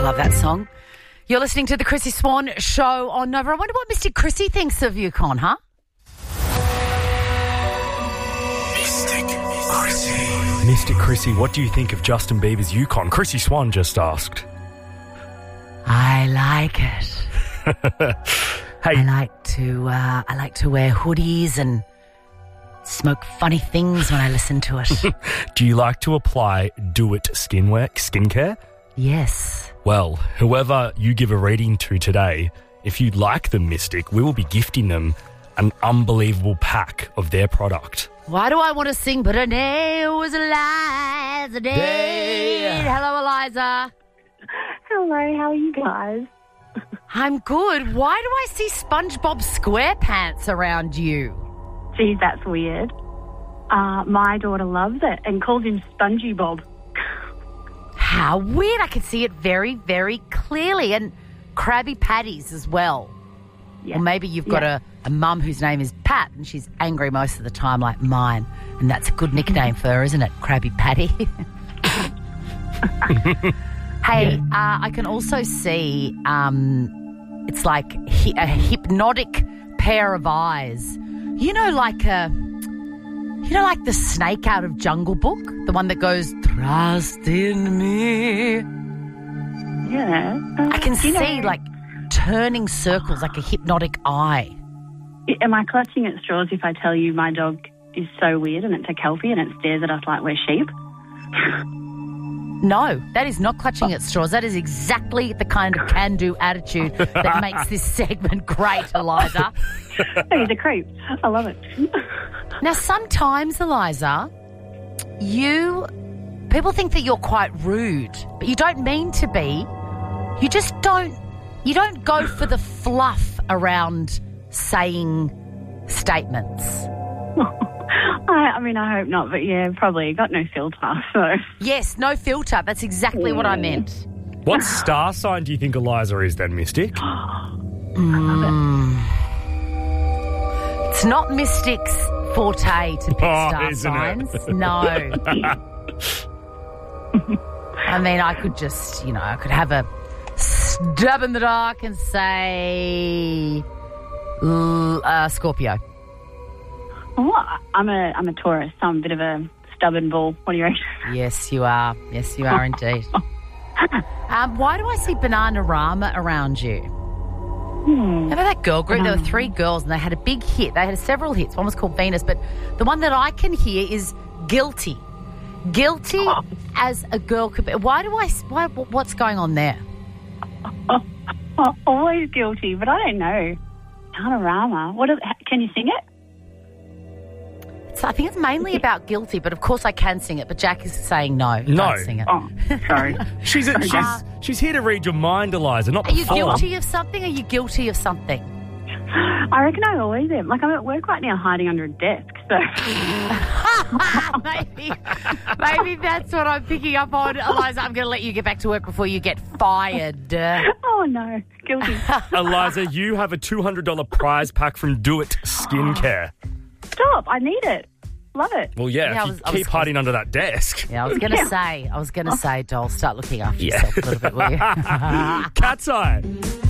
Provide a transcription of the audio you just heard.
love that song. You're listening to the Chrissy Swan Show on Nova. I wonder what Mystic Chrissy thinks of Yukon, huh? Mystic Chrissy, what do you think of Justin Bieber's Yukon? Chrissy Swan just asked. I like it. Hey, I like to wear hoodies and smoke funny things when I listen to it. do you like to apply Do It skincare? Yes. Well, whoever you give a reading to today, if you like the Mystic, we will be gifting them an unbelievable pack of their product. Why do I want to sing? But her name was Eliza Day. Hello, Eliza. Hello, how are you guys? I'm good. Why do I see SpongeBob SquarePants around you? Geez, that's weird. My daughter loves it and calls him Spongy Bob. How weird. I can see it very, very clearly. And Krabby Patties as well. Yeah. Or maybe you've got a mum whose name is Pat and she's angry most of the time like mine. And that's a good nickname for her, isn't it? Krabby Patty. Hey, I can also see it's like a hypnotic pair of eyes. Like the snake out of Jungle Book? The one that goes, trust in me. Yeah. I can see like turning circles like a hypnotic eye. Am I clutching at straws if I tell you my dog is so weird and it's a Kelpie and it stares at us like we're sheep? No, that is not clutching at straws. That is exactly the kind of can-do attitude that makes this segment great, Eliza. He's a creep. I love it. Now, sometimes, Eliza, people think that you're quite rude, but you don't mean to be. You just don't go for the fluff around saying statements. I hope not, but yeah, probably got no filter, so. Yes, no filter. That's exactly what I meant. What star sign do you think Eliza is then, Mystic? It's not Mystic's forte to pick star signs. No. I could just, I could have a stab in the dark and say Scorpio. Oh, I'm a Taurus, so I'm a bit of a stubborn bull. What do you reckon? Yes, you are. Yes, you are indeed. Why do I see Bananarama around you? Remember that girl group? There were 3 girls and they had a big hit. They had several hits. One was called Venus, but the one that I can hear is Guilty. Guilty as a girl could be. What's going on there? Always guilty, but I don't know. Panorama. Can you sing it? So I think it's mainly about guilty, but of course I can sing it. But Jack is saying no. Can't sing it. Oh, sorry. She's here to read your mind, Eliza, not Are you perform. guilty of something? Are you guilty of something? I reckon I always am. Like, I'm at work right now hiding under a desk, so. Maybe that's what I'm picking up on. Eliza, I'm going to let you get back to work before you get fired. Oh, no. Guilty. Eliza, you have a $200 prize pack from Do It Skincare. Stop. I need it. Love it. Well, yeah, if you keep hiding under that desk. Yeah, I was going to say, doll, start looking after yourself a little bit, will you? Cat's Eye.